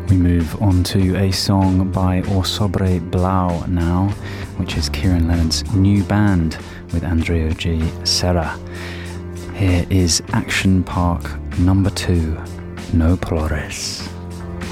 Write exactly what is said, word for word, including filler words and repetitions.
We move on to a song by O Sobre Blau now, which is Kieran Leonard's new band with Andrea G. Serra. Here is Action Park number two, No Plores.